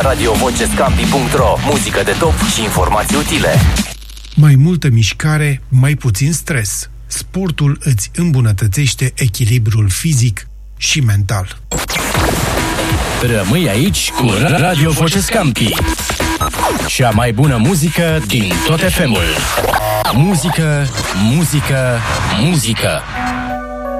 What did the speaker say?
radiovocescampi.ro. Muzică de top și informații utile. Mai multă mișcare, mai puțin stres. Sportul îți îmbunătățește echilibrul fizic și mental. Rămâi aici cu Radio Vocescampi. Cea mai bună muzică din tot FM-ul. Muzică, muzică, muzică.